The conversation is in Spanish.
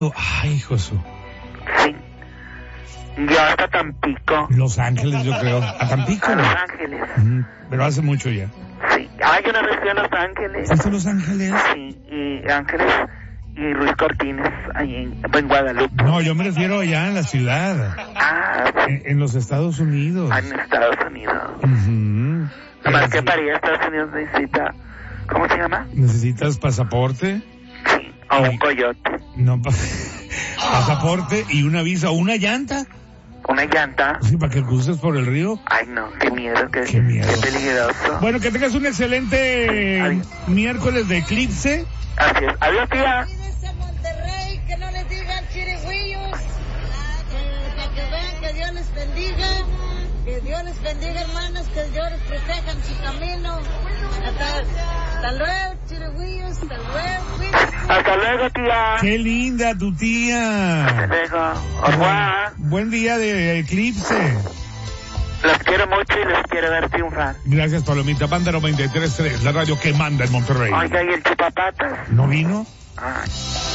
Ay, Josu. Sí. Yo hasta Tampico. Los Ángeles, yo creo. ¿A Tampico? A Los Ángeles. Pero hace mucho ya. Sí. Yo una vez fui a Los Ángeles. ¿Fuiste a Los Ángeles? Sí, y Ángeles y Ruiz Cortines, ahí en Guadalupe. No, yo me refiero allá en la ciudad. Sí. En los Estados Unidos. En Estados Unidos. Nomás que para ir a Estados Unidos necesita, ¿cómo se llama? ¿Necesitas pasaporte? Sí, o un coyote. No, pasaporte y una visa o una llanta. ¿Una llanta? Sí, para que cruces por el río. Ay, no, qué miedo, qué miedo. Qué peligroso. Bueno, que tengas un excelente miércoles de eclipse. Así es. Adiós, tía. Monterrey, que no les digan chirigüillos, para que vean que Dios les bendiga, hermanos, que Dios les proteja en su camino. Hasta luego, chirigüillos, hasta luego. Hasta luego, tía. Qué linda tu tía. Hasta luego. Au revoir. Buen día de eclipse. Los quiero mucho y les quiero ver triunfar. Gracias, Palomita. Banda 93.3, la radio que manda en Monterrey. Oiga, ¿y el chupapatas? ¿No vino?